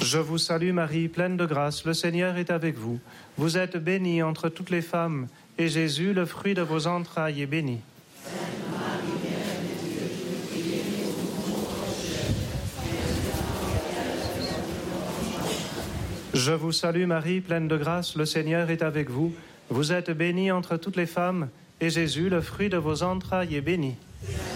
Je vous salue Marie, pleine de grâce, le Seigneur est avec vous. Vous êtes bénie entre toutes les femmes, et Jésus, le fruit de vos entrailles, est béni. Je vous salue Marie, pleine de grâce, le Seigneur est avec vous. Vous êtes bénie entre toutes les femmes, et Jésus, le fruit de vos entrailles, est béni.